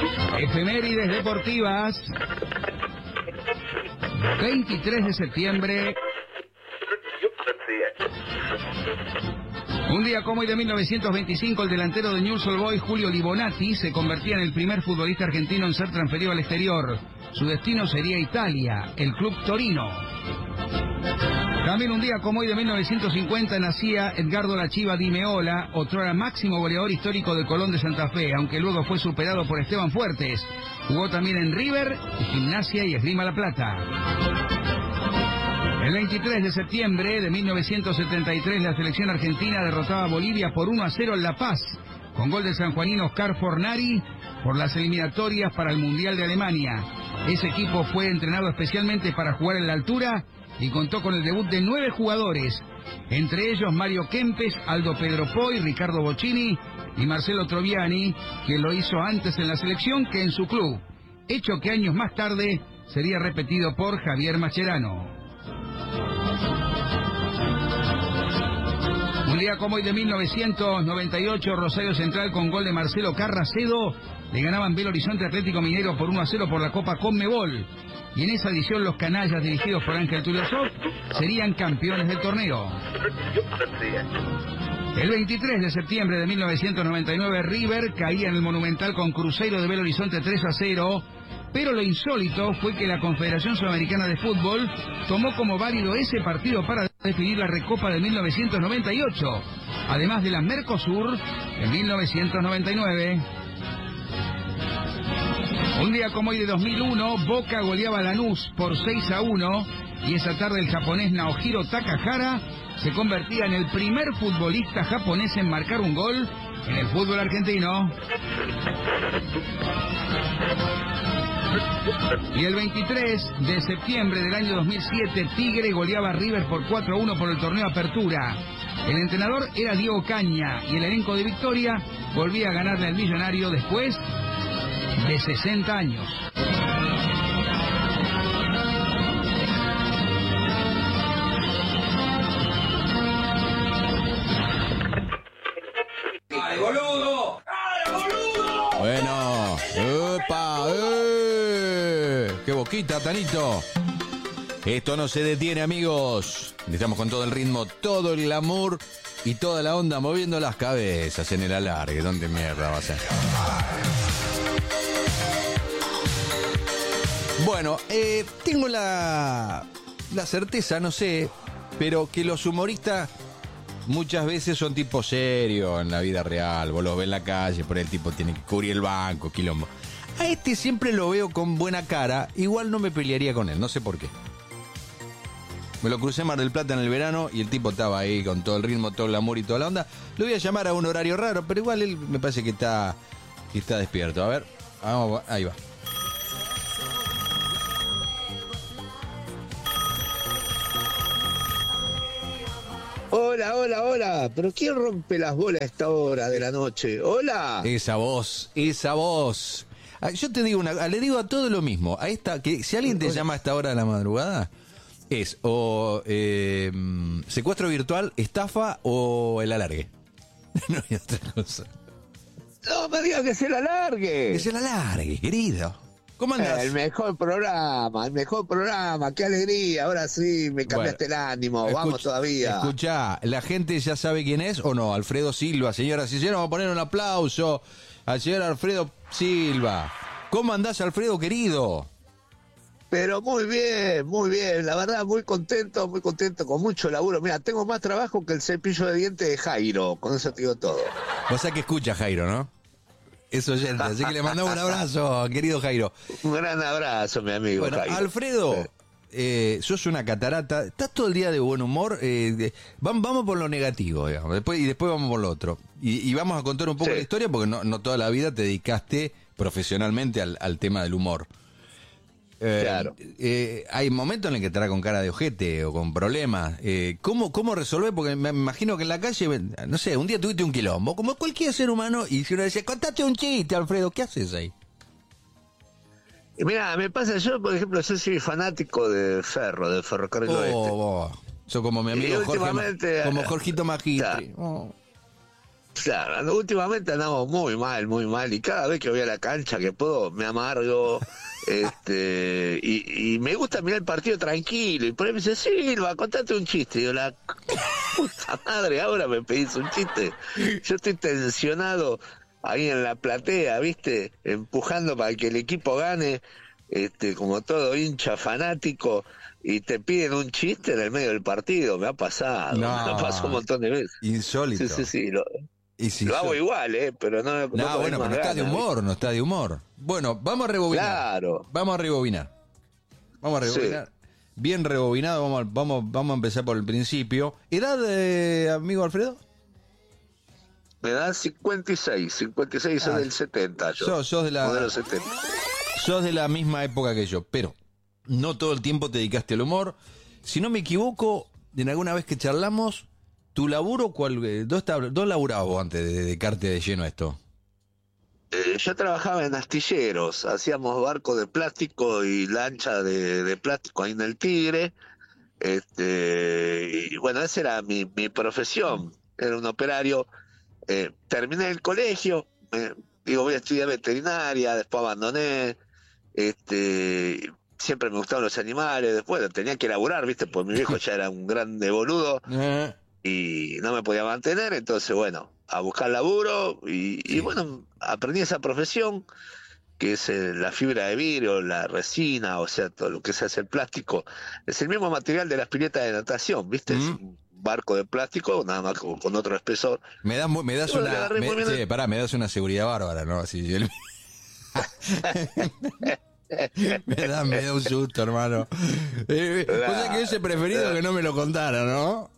Efemérides deportivas. 23 de septiembre. Un día como hoy de 1925, el delantero de Newell's Old Boys, Julio Libonati, se convertía en el primer futbolista argentino en ser transferido al exterior. Su destino sería Italia, el club Torino. También un día como hoy de 1950 nacía Edgardo La Chiva Di Meola, otrora máximo goleador histórico de Colón de Santa Fe, aunque luego fue superado por Esteban Fuertes. Jugó también en River, Gimnasia y Esgrima La Plata. El 23 de septiembre de 1973 la selección argentina derrotaba a Bolivia por 1-0 en La Paz, con gol del sanjuanino Oscar Fornari por las eliminatorias para el Mundial de Alemania. Ese equipo fue entrenado especialmente para jugar en la altura y contó con el debut de 9 jugadores, entre ellos Mario Kempes, Aldo Pedro Poy, Ricardo Bocchini y Marcelo Troviani, quien lo hizo antes en la selección que en su club, hecho que años más tarde sería repetido por Javier Mascherano. Un día como hoy de 1998, Rosario Central con gol de Marcelo Carracedo le ganaban Belo Horizonte Atlético Mineiro por 1-0 por la Copa Conmebol. Y en esa edición los canallas dirigidos por Ángel Tuliosov serían campeones del torneo. El 23 de septiembre de 1999 River caía en el Monumental con Cruzeiro de Belo Horizonte 3-0, pero lo insólito fue que la Confederación Sudamericana de Fútbol tomó como válido ese partido para definir la Recopa de 1998, además de la Mercosur en 1999. Un día como hoy de 2001, Boca goleaba a Lanús por 6-1 y esa tarde el japonés Naohiro Takahara se convertía en el primer futbolista japonés en marcar un gol en el fútbol argentino. Y el 23 de septiembre del año 2007, Tigre goleaba a River por 4-1 por el torneo Apertura. El entrenador era Diego Caña y el elenco de Victoria volvía a ganarle al Millonario después de 60 años. ¡Ay, boludo! ¡Ay, boludo! Bueno, ¡epa! ¡Qué boquita, Tanito! Esto no se detiene, amigos. Estamos con todo el ritmo, todo el glamour y toda la onda moviendo las cabezas en el alargue. ¿Dónde mierda va a ser? Bueno, tengo la certeza, no sé, pero que los humoristas muchas veces son tipos serios en la vida real. Vos los ves en la calle, por el tipo tiene que cubrir el banco, quilombo. A este siempre lo veo con buena cara, igual no me pelearía con él, no sé por qué. Me lo crucé en Mar del Plata en el verano y el tipo estaba ahí con todo el ritmo, todo el amor y toda la onda. Lo voy a llamar a un horario raro, pero igual él me parece que está despierto. A ver, vamos, ahí va. Hola, pero ¿quién rompe las bolas a esta hora de la noche? Hola. Esa voz. Yo te digo le digo a todo lo mismo. A esta, que si alguien te llama a esta hora de la madrugada, es o secuestro virtual, estafa o el alargue. No hay otra cosa. No me digas que se la largue. Que se la largue, querido. ¿Cómo andás? El mejor programa, qué alegría. Ahora sí, me cambiaste el ánimo. Vamos todavía. Escuchá, ¿la gente ya sabe quién es o no? Alfredo Silva, señoras y señores, vamos a poner un aplauso al señor Alfredo Silva. ¿Cómo andás, Alfredo, querido? Pero muy bien, la verdad, muy contento, con mucho laburo. Mira, tengo más trabajo que el cepillo de dientes de Jairo, con eso te digo todo. O sea que escucha Jairo, ¿no? Es oyente, así que le mandamos un abrazo, querido Jairo. Un gran abrazo, mi amigo. Bueno, Jairo. Alfredo, sos una catarata, estás todo el día de buen humor, vamos por lo negativo, digamos, después vamos por lo otro. Y vamos a contar un poco la historia, porque no toda la vida te dedicaste profesionalmente al tema del humor. Claro. Hay momentos en el que te da con cara de ojete o con problemas. ¿Cómo resolver? Porque me imagino que en la calle, no sé, un día tuviste un quilombo, como cualquier ser humano, y si uno dice, contate un chiste, Alfredo, ¿qué haces ahí? Y mira, me pasa, yo por ejemplo, soy fanático de Ferrocarril Oeste. Yo como mi amigo Jorge, como Jorgito Magistri. Claro. Claro, últimamente andamos muy mal, y cada vez que voy a la cancha que puedo me amargo, y me gusta mirar el partido tranquilo, y por ahí me dice, Silva, contate un chiste, y yo, la puta madre, ahora me pedís un chiste, yo estoy tensionado ahí en la platea, ¿viste? Empujando para que el equipo gane, como todo hincha fanático, y te piden un chiste en el medio del partido, me ha pasado, No. me pasó un montón de veces. Insólito. Sí, Y si lo hago so- igual, pero no. No, bueno, pero no está de humor, no está de humor. Bueno, vamos a rebobinar. Claro. Vamos a rebobinar. Bien rebobinado, vamos a empezar por el principio. ¿Edad, amigo Alfredo? Me da 56 soy del 70, yo. Sos de Modelo 70. sos de la misma época que yo, pero no todo el tiempo te dedicaste al humor. Si no me equivoco, en alguna vez que charlamos, tu laburo, ¿dónde laburabas vos antes de dedicarte de lleno a esto? Yo trabajaba en astilleros, hacíamos barcos de plástico y lancha de plástico ahí en el Tigre. Y bueno, esa era mi profesión, era un operario. Terminé el colegio, voy a estudiar veterinaria, después abandoné. Siempre me gustaban los animales, después tenía que laburar, ¿viste? Pues mi viejo ya era un grande boludo y no me podía mantener, entonces bueno, a buscar laburo y bueno, aprendí esa profesión que es la fibra de vidrio, la resina, o sea, todo lo que se hace el plástico, es el mismo material de las piletas de natación, ¿viste? Es un barco de plástico, nada más con otro espesor. Me das una seguridad bárbara, ¿no? Así, me da un susto, hermano. O sea que hubiese preferido que no me lo contara, ¿no?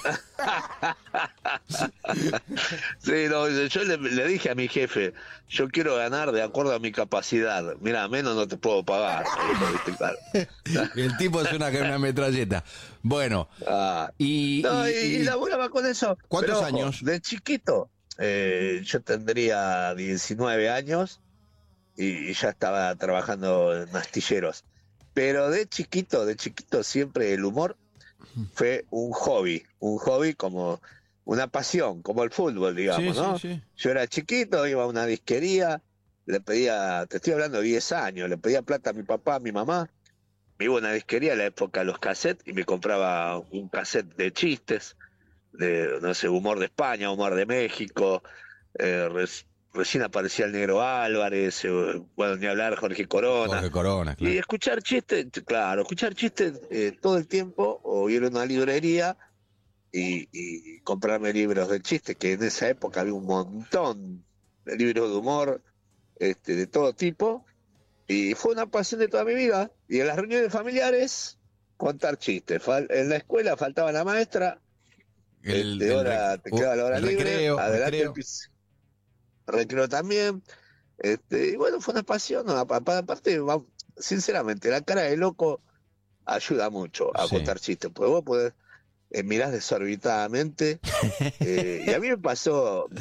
Sí, no, yo le dije a mi jefe, yo quiero ganar de acuerdo a mi capacidad. Mira, menos no te puedo pagar. Claro. El tipo suena que es una metralleta. Bueno, y laburaba con eso. ¿Cuántos Pero, años? De chiquito, yo tendría 19 años y ya estaba trabajando en astilleros. Pero de chiquito siempre el humor fue un hobby como una pasión, como el fútbol, digamos, ¿no? Sí. Yo era chiquito, iba a una disquería, le pedía, te estoy hablando de 10 años, le pedía plata a mi papá, a mi mamá, me iba a una disquería en la época de los cassettes y me compraba un cassette de chistes, de, no sé, humor de España, humor de México, recién aparecía el Negro Álvarez, bueno, ni hablar Jorge Corona. Claro. Y escuchar chistes todo el tiempo, o ir a una librería y comprarme libros de chistes, que en esa época había un montón de libros de humor, de todo tipo, y fue una pasión de toda mi vida. Y en las reuniones familiares, contar chistes. En la escuela faltaba la maestra, te quedaba la hora libre, adelante recreo también, y bueno, fue una pasión, ¿no? Aparte, sinceramente, la cara de loco ayuda mucho a contar chistes, porque vos podés mirás desorbitadamente, y a mí me pasó